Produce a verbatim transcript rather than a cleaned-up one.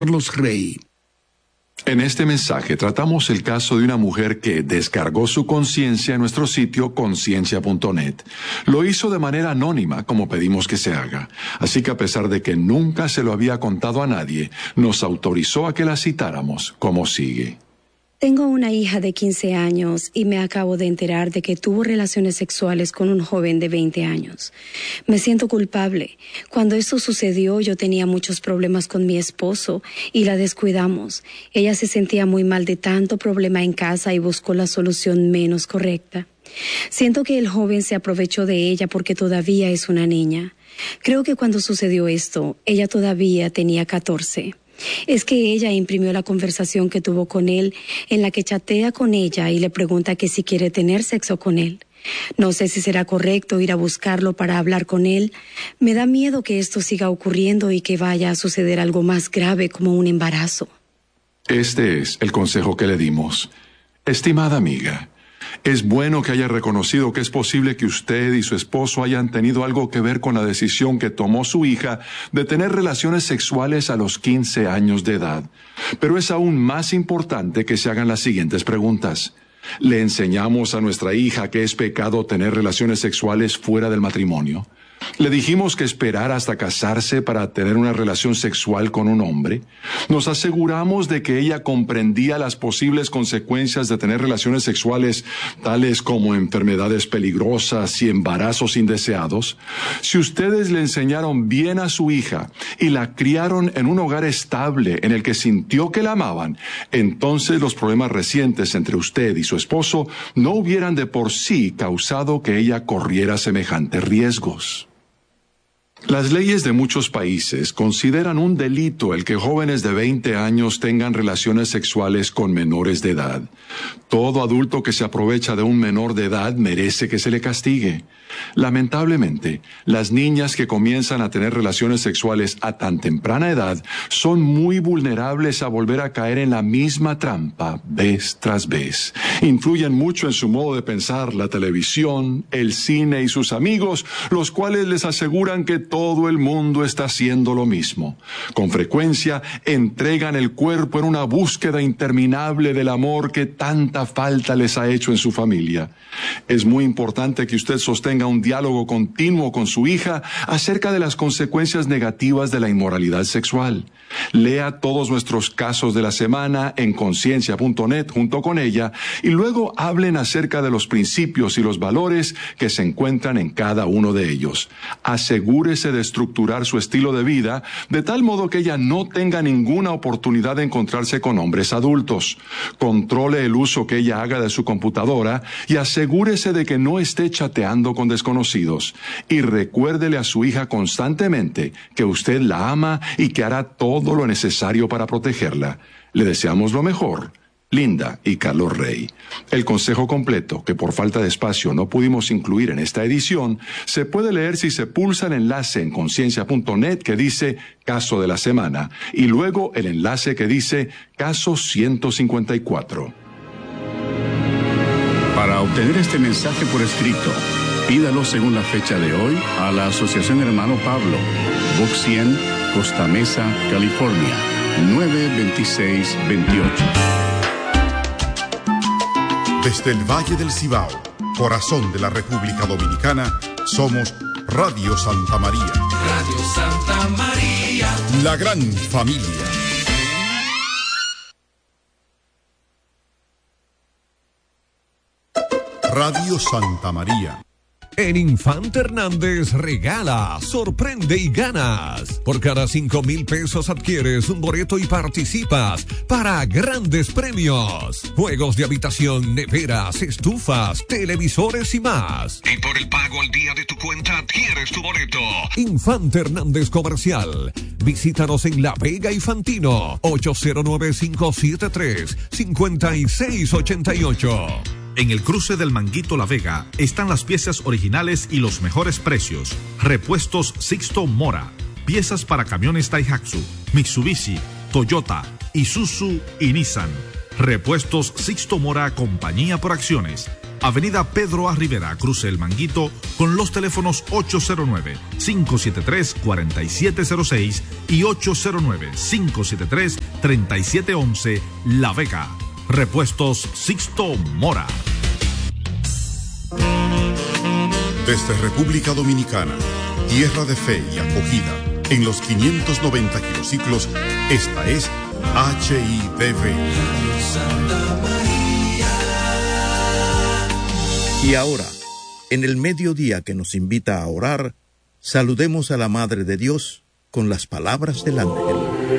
Carlos Rey. En este mensaje tratamos el caso de una mujer que descargó su conciencia en nuestro sitio conciencia punto net. Lo hizo de manera anónima, como pedimos que se haga. Así que a pesar de que nunca se lo había contado a nadie, nos autorizó a que la citáramos como sigue. Tengo una hija de quince años y me acabo de enterar de que tuvo relaciones sexuales con un joven de veinte años. Me siento culpable. Cuando esto sucedió, yo tenía muchos problemas con mi esposo y la descuidamos. Ella se sentía muy mal de tanto problema en casa y buscó la solución menos correcta. Siento que el joven se aprovechó de ella porque todavía es una niña. Creo que cuando sucedió esto, ella todavía tenía catorce. Es que ella imprimió la conversación que tuvo con él, en la que chatea con ella y le pregunta que si quiere tener sexo con él. No sé si será correcto ir a buscarlo para hablar con él. Me da miedo que esto siga ocurriendo y que vaya a suceder algo más grave como un embarazo. Este es el consejo que le dimos. Estimada amiga, es bueno que haya reconocido que es posible que usted y su esposo hayan tenido algo que ver con la decisión que tomó su hija de tener relaciones sexuales a los quince años de edad. Pero es aún más importante que se hagan las siguientes preguntas. ¿Le enseñamos a nuestra hija que es pecado tener relaciones sexuales fuera del matrimonio? ¿Le dijimos que esperara hasta casarse para tener una relación sexual con un hombre? ¿Nos aseguramos de que ella comprendía las posibles consecuencias de tener relaciones sexuales, tales como enfermedades peligrosas y embarazos indeseados? Si ustedes le enseñaron bien a su hija y la criaron en un hogar estable en el que sintió que la amaban, entonces los problemas recientes entre usted y su esposo no hubieran de por sí causado que ella corriera semejantes riesgos. Las leyes de muchos países consideran un delito el que jóvenes de veinte años tengan relaciones sexuales con menores de edad. Todo adulto que se aprovecha de un menor de edad merece que se le castigue. Lamentablemente, las niñas que comienzan a tener relaciones sexuales a tan temprana edad son muy vulnerables a volver a caer en la misma trampa vez tras vez. Influyen mucho en su modo de pensar la televisión, el cine y sus amigos, los cuales les aseguran que todo el mundo está haciendo lo mismo. Con frecuencia, entregan el cuerpo en una búsqueda interminable del amor que tanta falta les ha hecho en su familia. Es muy importante que usted sostenga un diálogo continuo con su hija acerca de las consecuencias negativas de la inmoralidad sexual. Lea todos nuestros casos de la semana en conciencia punto net junto con ella y luego hablen acerca de los principios y los valores que se encuentran en cada uno de ellos. Asegúrese de estructurar su estilo de vida de tal modo que ella no tenga ninguna oportunidad de encontrarse con hombres adultos. Controle el uso que ella haga de su computadora y asegúrese de que no esté chateando con desconocidos. Y recuérdele a su hija constantemente que usted la ama y que hará todo lo necesario para protegerla. Le deseamos lo mejor. Linda y Carlos Rey. El consejo completo, que por falta de espacio no pudimos incluir en esta edición, se puede leer si se pulsa el enlace en conciencia punto net que dice Caso de la Semana y luego el enlace que dice Caso ciento cincuenta y cuatro. Para obtener este mensaje por escrito, pídalo según la fecha de hoy a la Asociación Hermano Pablo, Box cien, Costa Mesa, California, nueve veintiséis veintiocho. Desde el Valle del Cibao, corazón de la República Dominicana, somos Radio Santa María. Radio Santa María. La gran familia. Radio Santa María. En Infante Hernández regala, sorprende y ganas. Por cada cinco mil pesos adquieres un boleto y participas para grandes premios. Juegos de habitación, neveras, estufas, televisores y más. Y por el pago al día de tu cuenta adquieres tu boleto. Infante Hernández Comercial. Visítanos en La Vega y Fantino. ocho cero nueve, cinco siete tres, cinco seis ocho ocho. En el cruce del Manguito La Vega están las piezas originales y los mejores precios. Repuestos Sixto Mora. Piezas para camiones Daihatsu, Mitsubishi, Toyota, Isuzu y Nissan. Repuestos Sixto Mora, compañía por acciones. Avenida Pedro A. Rivera, cruce El Manguito, con los teléfonos ocho cero nueve, cinco siete tres, cuatro siete cero seis y ocho cero nueve, cinco siete tres, tres siete uno uno, La Vega. Repuestos Sixto Mora. Desde República Dominicana, tierra de fe y acogida, en los quinientos noventa kilociclos, esta es H I D V. Y ahora, en el mediodía que nos invita a orar, saludemos a la Madre de Dios con las palabras del ángel.